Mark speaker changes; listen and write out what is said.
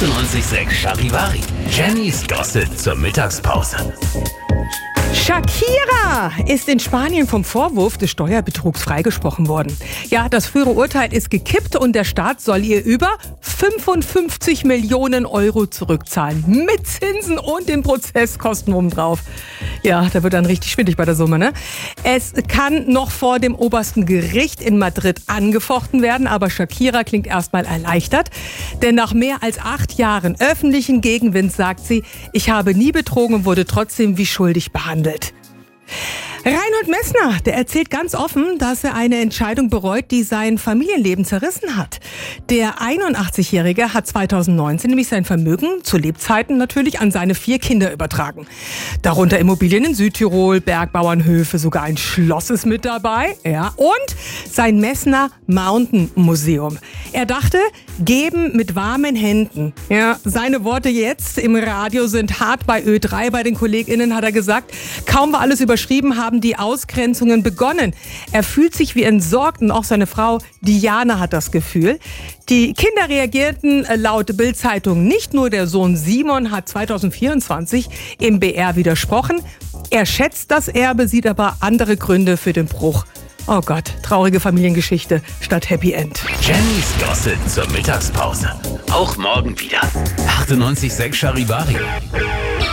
Speaker 1: 98,6 Charivari. Jennys Gossip zur Mittagspause.
Speaker 2: Shakira ist in Spanien vom Vorwurf des Steuerbetrugs freigesprochen worden. Ja, das frühere Urteil ist gekippt und der Staat soll ihr über 55 Millionen Euro zurückzahlen. Mit Zinsen und den Prozesskosten obendrauf. Ja, da wird dann richtig schwindig bei der Summe, ne? Es kann noch vor dem obersten Gericht in Madrid angefochten werden, aber Shakira klingt erstmal erleichtert. Denn nach mehr als 8 Jahren öffentlichen Gegenwind sagt sie, ich habe nie betrogen und wurde trotzdem wie schuldig behandelt. Reinhold Messner, der erzählt ganz offen, dass er eine Entscheidung bereut, die sein Familienleben zerrissen hat. Der 81-Jährige hat 2019 nämlich sein Vermögen, zu Lebzeiten natürlich, an seine 4 Kinder übertragen. Darunter Immobilien in Südtirol, Bergbauernhöfe, sogar ein Schloss ist mit dabei. Ja, und sein Messner Mountain Museum. Er dachte, geben mit warmen Händen. Ja, seine Worte jetzt im Radio sind hart bei Ö3. Bei den KollegInnen hat er gesagt, kaum war alles überschrieben, haben die Ausgrenzungen begonnen. Er fühlt sich wie entsorgt und auch seine Frau Diana hat das Gefühl. Die Kinder reagierten laut Bild-Zeitung nicht nur. Der Sohn Simon hat 2024 im BR widersprochen. Er schätzt das Erbe, sieht aber andere Gründe für den Bruch. Oh Gott, traurige Familiengeschichte statt Happy End.
Speaker 1: Jennys Gossip zur Mittagspause. Auch morgen wieder. 98,6 Charivari.